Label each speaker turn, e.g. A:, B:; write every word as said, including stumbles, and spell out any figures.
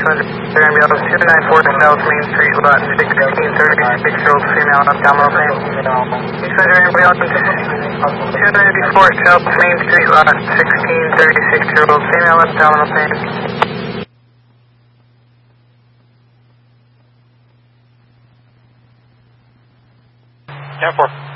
A: hundred, they're going to be on two nine four South Main Street, lot sixteen thirty-six-year-old female abdominal pain. six hundred, going to be on two ninety-four South Main Street, lot sixteen thirty-six-year-old female abdominal pain.
B: ten four.